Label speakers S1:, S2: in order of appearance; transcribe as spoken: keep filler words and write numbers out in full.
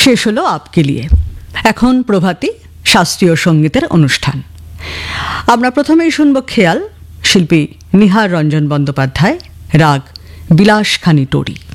S1: শেষ হলো আপকে লিয়ে। এখন প্রভাতী শাস্ত্রীয় সঙ্গীতের অনুষ্ঠান। আমরা প্রথমেই শুনব খেয়াল, শিল্পী নিহার রঞ্জন বন্দ্যোপাধ্যায়, রাগ বিলাসখানি টোরি।